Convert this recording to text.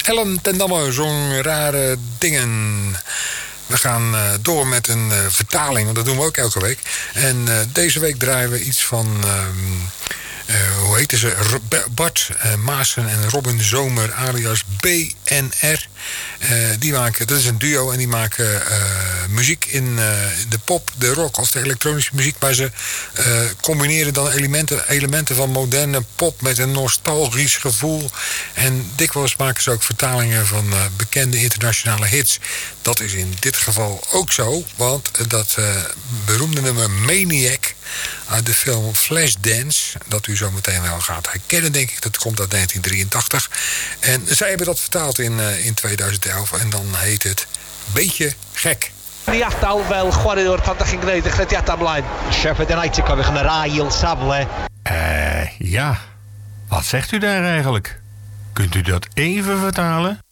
Ellen ten Damme zong Rare Dingen. We gaan door met een vertaling, want dat doen we ook elke week. En deze week draaien we iets van... hoe heten ze? Bart Maassen en Robin Zomer alias BNR. Die maken, dat is een duo en die maken muziek in de pop, de rock of de elektronische muziek. Maar ze combineren dan elementen van moderne pop met een nostalgisch gevoel. En dikwijls maken ze ook vertalingen van bekende internationale hits. Dat is in dit geval ook zo, want dat beroemde nummer Maniac uit de film Flashdance, dat u zo meteen wel gaat herkennen, denk ik. Dat komt uit 1983. En zij hebben dat vertaald in 2011 en dan heet het Beetje Gek. Ni adael fel chwaraewr pan da chi'n gwneud y chrediadau ymlaen. Shepard United cofiwch yn yr ail safle. Ja. Wat zegt u daar eigenlijk? Kunt u dat even vertalen?